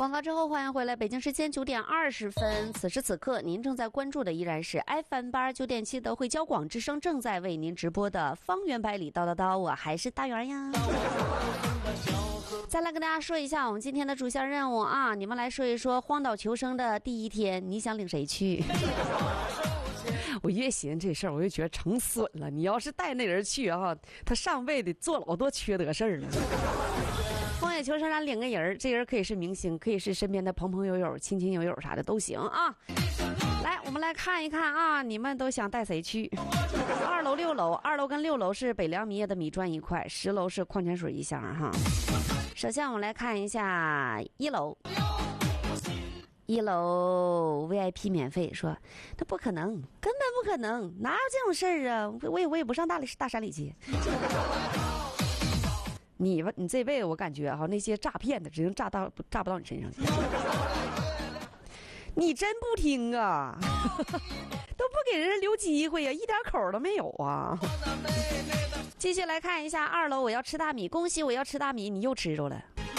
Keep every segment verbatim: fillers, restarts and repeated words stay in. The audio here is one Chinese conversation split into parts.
广告之后欢迎回来，北京时间九点二十分，此时此刻您正在关注的依然是 F M 八九点七德惠交广之声正在为您直播的方圆百里叨叨叨，我还是大圆呀。再来跟大家说一下我们今天的主线任务啊，你们来说一说荒岛求生的第一天，你想领谁去？我越寻这事儿，我就觉得成损了。你要是带那人去啊，他上辈子做老多缺德事儿了。荒野求生咱领个人，这人可以是明星，可以是身边的朋朋友友、亲亲友友啥的都行啊。来，我们来看一看啊，你们都想带谁去？二楼、六楼，二楼跟六楼是北凉米业的米砖一块，十楼是矿泉水一箱哈。首先我们来看一下一楼。一楼 V I P 免费，说那不可能，根本不可能，哪有这种事儿啊？我也我也不上大理大山里去。你吧，你这辈子我感觉哈，那些诈骗的只能诈到诈不到你身上去。你真不听啊，都不给人留机会呀、啊，一点口都没有啊。继续来看一下二楼，我要吃大米，恭喜我要吃大米，你又吃着了。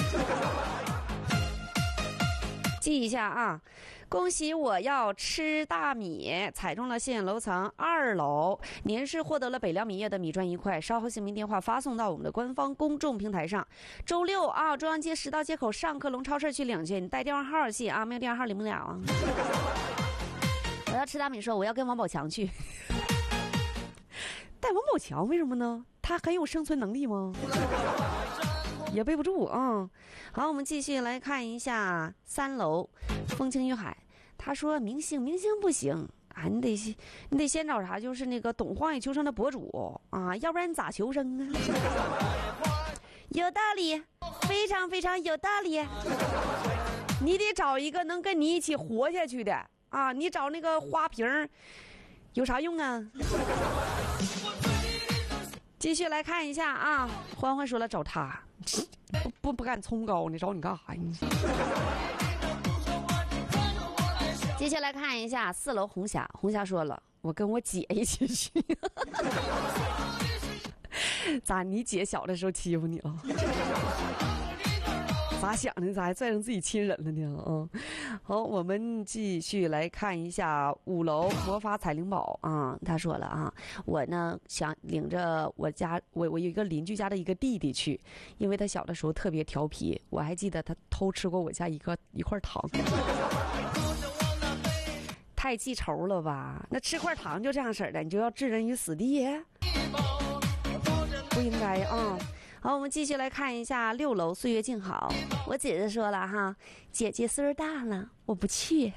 记一下啊，恭喜我要吃大米，踩中了吸引楼层二楼，您是获得了北凉米业的米砖一块，稍后姓名电话发送到我们的官方公众平台上。周六啊，中央街十道街口上客隆超市去领去，你带电话号去啊，没有电话号领不了啊。我要吃大米，说我要跟王宝强去。带王宝强为什么呢？他很有生存能力吗？也背不住啊、嗯！好，我们继续来看一下三楼风清玉海。他说明星明星不行啊，你得你得先找啥，就是那个懂荒野求生的博主啊，要不然你咋求生啊？有道理，非常非常有道理。你得找一个能跟你一起活下去的啊！你找那个花瓶有啥用啊？继续来看一下啊，欢欢说了找他，不不不敢冲高呢，找你干啥呀？接下来看一下四楼红霞，红霞说了，我跟我姐一起去。咋？你姐小的时候欺负你啊？咋想的？咋还拽上自己亲人了呢？啊，好，我们继续来看一下五楼魔法彩灵宝啊。他说了啊，我呢想领着我家我我有一个邻居家的一个弟弟去，因为他小的时候特别调皮，我还记得他偷吃过我家一个一块糖。太记仇了吧？那吃块糖就这样式儿的，你就要置人于死地？不应该啊。好，我们继续来看一下六楼岁月静好。我姐姐说了哈，姐姐岁数大了，我不去。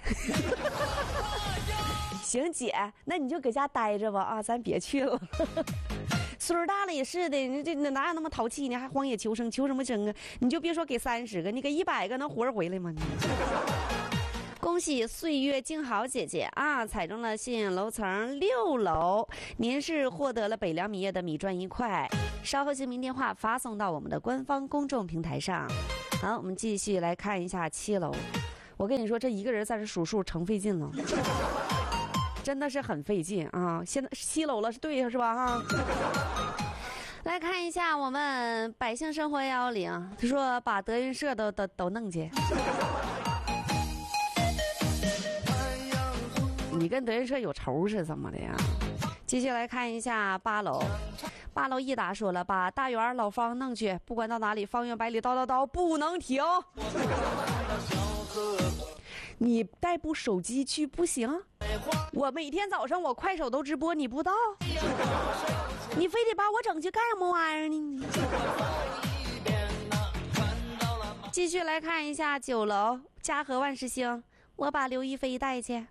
行姐，那你就搁家待着吧啊，咱别去了。岁数大了也是的，你这哪有那么淘气呢？还荒野求生，求什么生啊？你就别说给三十个，你给一百个能活着回来吗？你。恭喜岁月静好姐姐啊，踩中了吸引楼层六楼，您是获得了北凉米业的米砖一块，稍后姓名电话发送到我们的官方公众平台上。好，我们继续来看一下七楼。我跟你说，这一个人在这数数成费劲了，真的是很费劲啊！现在七楼了，是对是吧？哈。来看一下我们百姓生活幺幺零，他说把德云社都都都弄去。你跟德云社有仇是怎么的呀？继续来看一下八楼，八楼一达说了，把大圆老方弄去，不管到哪里，方圆百里叨叨叨不能停。你带部手机去不行？我每天早上我快手都直播，你不知道？你非得把我整去干什么玩意儿呢？继续来看一下九楼嘉禾万事兴，我把刘亦菲带去。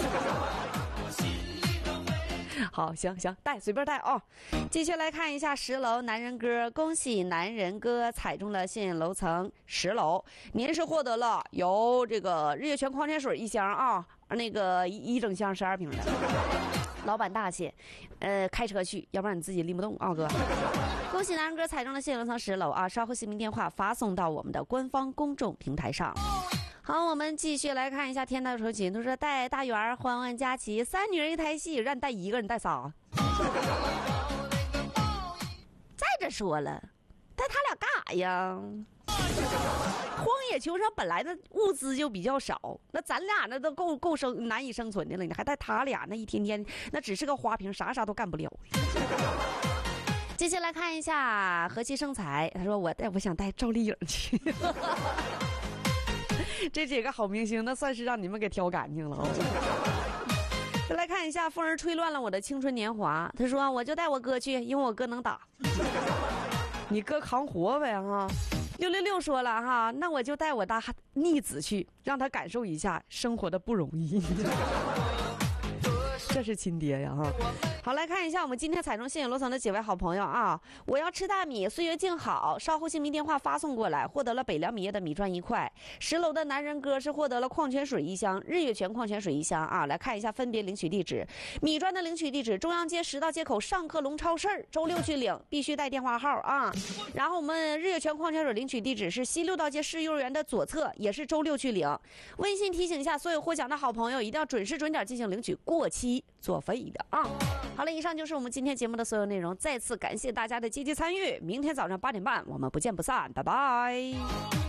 好，行行，带随便带啊、哦！继续来看一下十楼男人哥，恭喜男人哥踩中了吸引楼层十楼，您是获得了由这个日月泉矿泉水一箱啊，那个一一整箱十二瓶的。老板大气，呃，开车去，要不然你自己拎不动啊，哥。恭喜男人哥踩中了吸引楼层十楼啊！稍后姓名电话发送到我们的官方公众平台上。好，我们继续来看一下天道酬勤，都说带大圆、欢欢、佳琪三女人一台戏，让你带一个人带仨。再者说了，带他俩干啥呀？ 荒野求生本来的物资就比较少，那咱俩那都够够生难以生存的了，你还带他俩那一天天那只是个花瓶，啥啥都干不了。接下来看一下和气生财，他说我带我想带赵丽颖去。这几个好明星那算是让你们给挑干净了哦。再来看一下风儿吹乱了我的青春年华，他说我就带我哥去，因为我哥能打。你哥扛活呗哈。六六六说了哈，那我就带我大逆子去，让他感受一下生活的不容易。这是亲爹呀哈！好，来看一下我们今天彩中信影楼层的几位好朋友啊！我要吃大米，岁月静好，稍后姓名电话发送过来，获得了北凉米业的米砖一块。十楼的男人哥是获得了矿泉水一箱，日月泉矿泉水一箱啊！来看一下分别领取地址：米砖的领取地址中央街十道街口上客隆超市，周六去领，必须带电话号啊！然后我们日月泉矿泉水领取地址是西六道街市幼儿园的左侧，也是周六去领。温馨提醒一下所有获奖的好朋友，一定要准时准点进行领取，过期作废的啊！好了，以上就是我们今天节目的所有内容，再次感谢大家的积极参与，明天早上八点半我们不见不散，拜拜。